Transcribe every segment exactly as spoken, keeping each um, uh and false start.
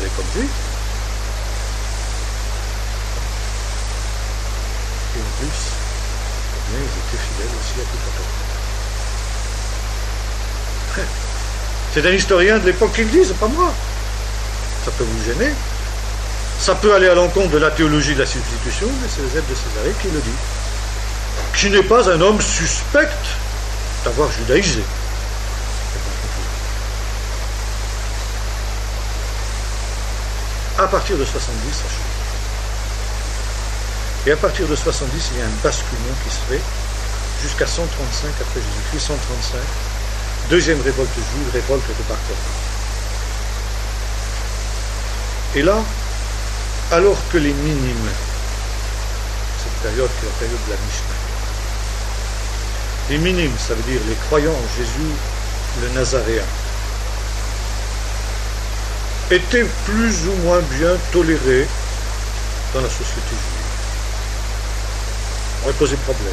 comme juifs. Et en plus, eh bien, ils étaient fidèles aussi à toute la Torah. C'est un historien de l'époque qui le dit, c'est pas moi. Ça peut vous gêner. Ça peut aller à l'encontre de la théologie de la substitution, mais c'est Eusèbe de Césarée qui le dit. Qui n'est pas un homme suspect d'avoir judaïsé. À partir de soixante-dix, ça change. Et à partir de soixante-dix, il y a un basculement qui se fait jusqu'à cent trente-cinq après Jésus-Christ, cent trente-cinq, deuxième révolte juive, révolte de Bar Kokhba. Et là, alors que les minimes, cette période qui est la période de la Mishnah, les minimes, ça veut dire les croyants en Jésus, le Nazaréen, étaient plus ou moins bien tolérés dans la société juive. On aurait posé problème.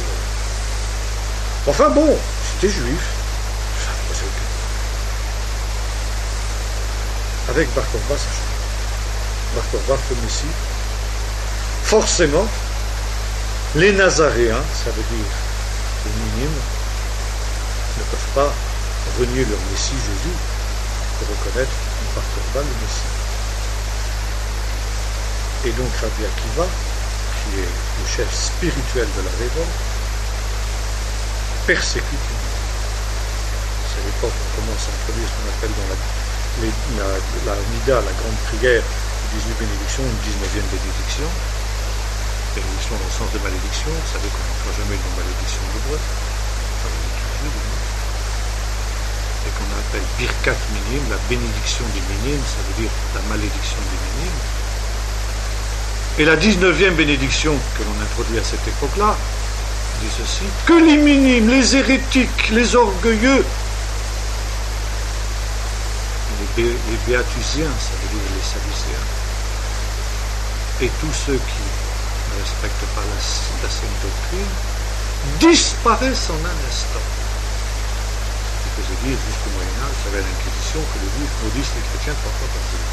Enfin bon, c'était juif. Ça a posé aucun. Avec Bar Kokhba, ça change. Bar Kokhba, le Messie. Forcément, les Nazaréens, ça veut dire les minimes, ne peuvent pas renier leur Messie Jésus pour reconnaître Bar Kokhba le Messie. Et donc Rabbi Akiva, qui est le chef spirituel de la révolte, persécute les minimes. C'est à l'époque où on commence à introduire ce qu'on appelle dans la, les, la, la Nida, la grande prière, dix-huit bénédictions, une dix-neuvième bénédiction. Bénédiction dans le sens de malédiction, vous savez qu'on n'emploie jamais de malédiction d'hébreu, enfin les étudiants du moins. Et qu'on appelle Birkat Minim, la bénédiction des minimes, ça veut dire la malédiction des minimes. Et la dix-neuvième bénédiction que l'on introduit à cette époque-là dit ceci: que les minimes, les hérétiques, les orgueilleux, les, bé les béatusiens, ça veut dire les sadducéens, et tous ceux qui ne respectent pas la, la sainte doctrine, disparaissent en un instant. Ce que je dis, jusqu'au Moyen-Âge, vous savez, à l'Inquisition, que les juifs maudissent les chrétiens trois fois par jour.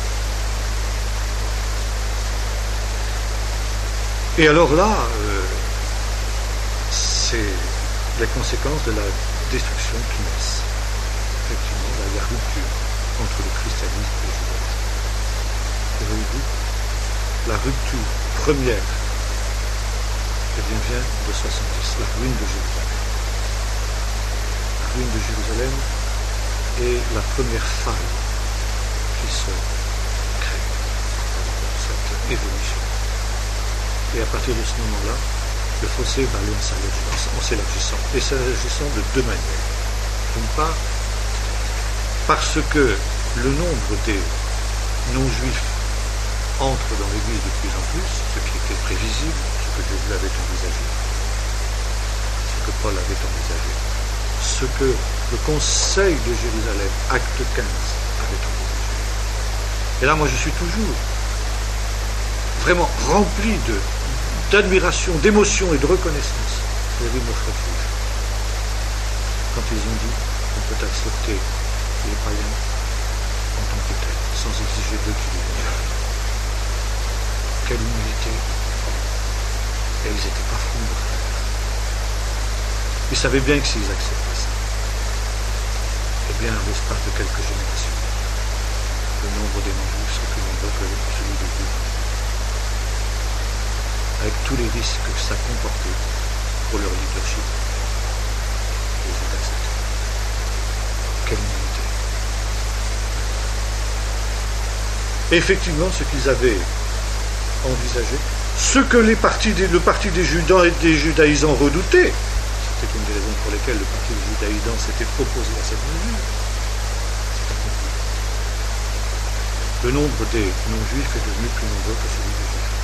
Et alors là, euh, c'est les conséquences de la destruction qui naissent. Effectivement, là, il y a rupture entre le christianisme et le judaïsme. Et vous dites, la rupture première, elle vient de soixante-dix, la ruine de Jérusalem. La ruine de Jérusalem est la première faille qui se crée dans cette évolution. Et à partir de ce moment-là, le fossé va aller en s'élargissant. Et s'élargissant de deux manières. D'une part, parce que le nombre des non-juifs entre dans l'Église de plus en plus, ce qui était prévisible, ce que Jésus avait envisagé, ce que Paul avait envisagé, ce que le Conseil de Jérusalem, acte quinze, avait envisagé. Et là, moi, je suis toujours vraiment rempli de d'admiration, d'émotion et de reconnaissance pour les frères juifs. Quand ils ont dit qu'on peut accepter les païens en tant que tels, sans exiger d'eux qu'ils les honorent. Quelle humilité! Et ils n'étaient pas fous de frères. Ils savaient bien que s'ils acceptaient ça, eh bien, en l'espace de quelques générations, le nombre des non-juifs serait plus nombreux que celui des juifs. Avec tous les risques que ça comportait pour leur leadership. Et ils ont accepté. Quelle humanité. Effectivement, ce qu'ils avaient envisagé, ce que les partis des, le parti des, Judas, des judaïsants redoutait, c'était une des raisons pour lesquelles le parti des judaïsants s'était opposé à cette mesure, c'est accompli. Le nombre des non-juifs est devenu plus nombreux que celui des juifs.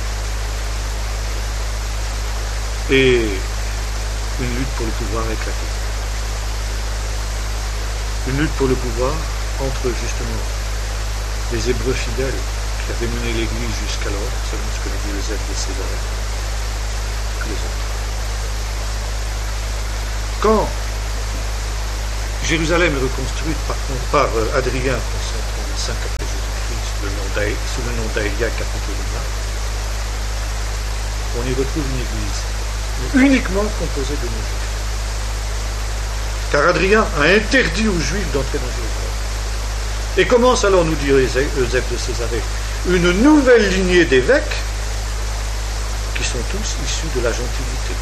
Et une lutte pour le pouvoir a éclaté. Une lutte pour le pouvoir entre justement les Hébreux fidèles qui avaient mené l'Église jusqu'alors, selon ce que dit Eusèbe de Césarée, que les autres. Quand Jérusalem est reconstruite par, par Adrien en cent trente-cinq après Jésus-Christ, le nom d'Aï, sous le nom d'Aelia Capitolina, on y retrouve une église uniquement composée de non-juifs. Car Adrien a interdit aux Juifs d'entrer dans Jérusalem. Et commence alors, nous dit Eusèbe de Césarée, une nouvelle lignée d'évêques qui sont tous issus de la gentilité.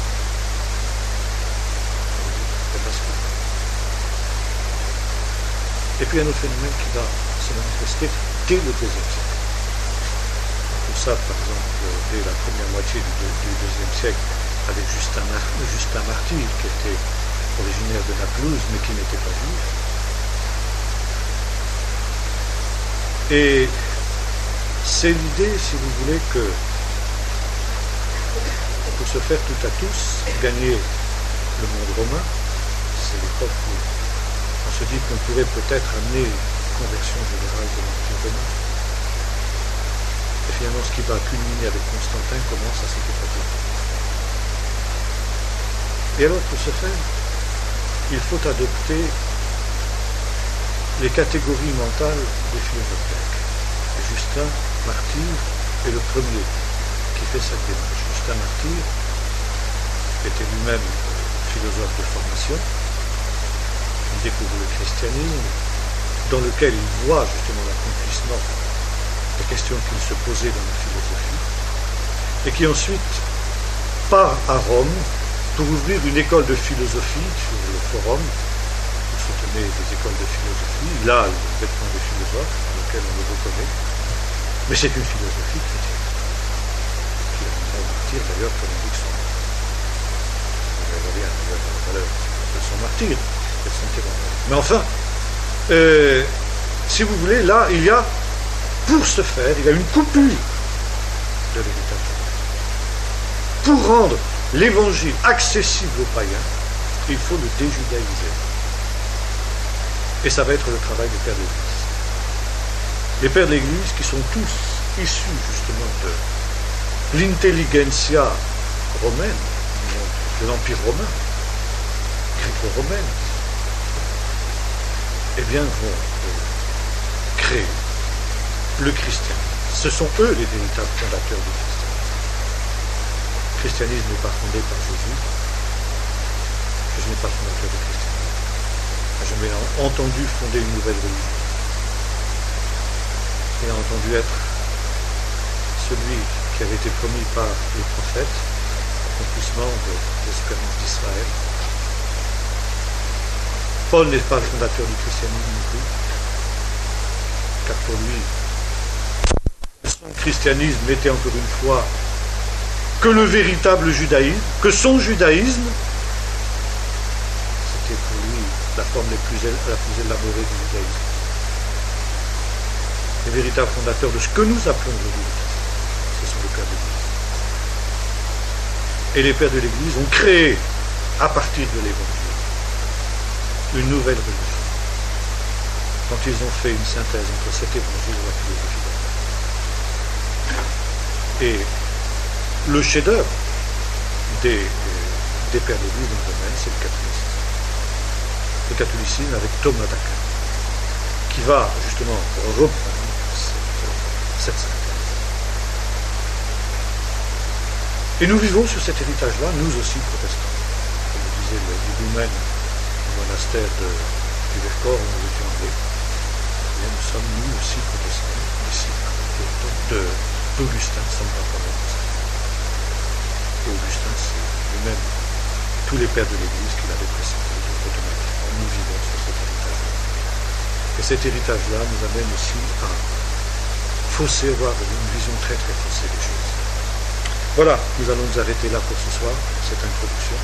Et puis un autre phénomène qui va se manifester dès le deuxième siècle. Pour ça, par exemple, dès la première moitié du, deux, du deuxième siècle, avec Justin, Justin Martyr, qui était originaire de Naplouse, mais qui n'était pas juif. Et c'est l'idée, si vous voulez, que pour se faire tout à tous, gagner le monde romain, c'est l'époque où on se dit qu'on pourrait peut-être amener une conversion générale de l'Empire romain. Et finalement, ce qui va culminer avec Constantin commence à cette époque-là. Et alors, pour ce faire, il faut adopter les catégories mentales des philosophes grecs. Et Justin Martyr est le premier qui fait cette démarche. Justin Martyr était lui-même philosophe de formation. Il découvre le christianisme, dans lequel il voit justement l'accomplissement des questions qu'il se posait dans la philosophie, et qui ensuite part à Rome pour ouvrir une école de philosophie sur le forum. Il soutenait des écoles de philosophie. Il a le vêtement des philosophes, dans lequel on le reconnaît, mais c'est une philosophie chrétienne. Qui a un martyr d'ailleurs, comme on dit que son on verra bien d'ailleurs la valeur de son martyr. Mais enfin, euh, si vous voulez, là, il y a, pour ce faire, il y a une coupure de l'héritage. Pour rendre l'évangile accessible aux païens, il faut le déjudaïser. Et ça va être le travail des pères de l'Église. Les pères de l'Église qui sont tous issus justement de l'intelligentsia romaine, de l'Empire romain, gréco-romaine, eh bien, vont euh, créer le christianisme. Ce sont eux les véritables fondateurs du christianisme. Le christianisme n'est pas fondé par Jésus. Jésus n'est pas fondateur du christianisme. J'ai jamais entendu fonder une nouvelle religion. Il a entendu être celui qui avait été promis par les prophètes, l'accomplissement de l'espérance d'Israël. Paul n'est pas le fondateur du christianisme non plus, car pour lui, son christianisme n'était encore une fois que le véritable judaïsme, que son judaïsme, c'était pour lui la forme la plus, la plus élaborée du judaïsme. Les véritables fondateurs de ce que nous appelons aujourd'hui, ce sont les pères de l'Église. Et les pères de l'Église ont créé, à partir de l'Évangile, une nouvelle religion. Quand ils ont fait une synthèse entre cet évangile et la philosophie d'Abraham. Et le chef-d'œuvre des, des pères d'église dans le domaine, c'est le catholicisme. Le catholicisme avec Thomas d'Aquin, qui va justement reprendre cette, cette synthèse. Et nous vivons sur cet héritage-là, nous aussi protestants. Comme le disait le Hiboumène monastère de, du Vercors où nous étions allés, et nous sommes nous aussi protestants, disciples d'Augustin, Saint Bartholomew. Et Augustin, c'est lui-même tous les pères de l'Église qu'il avait précédés, donc automatiquement nous vivons sur cet héritage-là. Et cet héritage-là nous amène aussi à fausser, avoir une vision très très faussée des choses. Voilà, nous allons nous arrêter là pour ce soir, cette introduction.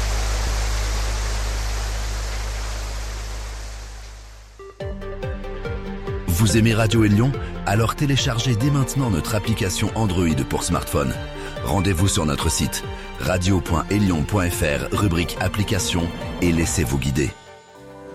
Vous aimez Radio Élion? Alors téléchargez dès maintenant notre application Android pour smartphone. Rendez-vous sur notre site radio point élion point f r, rubrique applications, et laissez-vous guider.